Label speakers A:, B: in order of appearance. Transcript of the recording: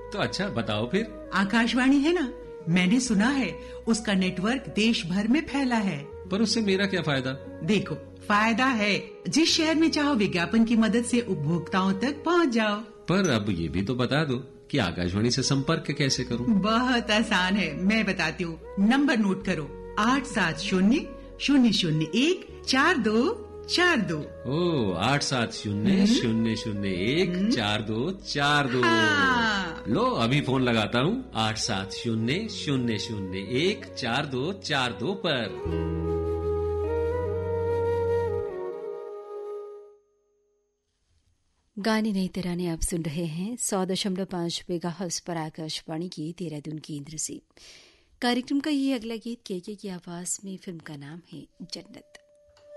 A: तो अच्छा बताओ फिर।
B: आकाशवाणी है ना, मैंने सुना है उसका नेटवर्क देश भर में फैला है।
A: पर उससे मेरा क्या फायदा?
B: देखो, फायदा है, जिस शहर में चाहो विज्ञापन की मदद से उपभोक्ताओं तक पहुंच जाओ।
A: पर अब ये भी तो बता दो कि आकाशवाणी से संपर्क कैसे करूं?
B: बहुत आसान है, मैं बताती हूँ। नंबर नोट करो, 870-001-4242।
A: 870-001-4242।
B: हाँ।
A: लो अभी फोन लगाता हूँ 870-001-4242 पर।
C: गाने नई तराने आप सुन रहे हैं 100.5 मेगाहर्ट्ज पर आकाशवाणी की देहरादून केंद्र से। कार्यक्रम का ये अगला गीत के की आवाज में, फिल्म का नाम है जन्नत।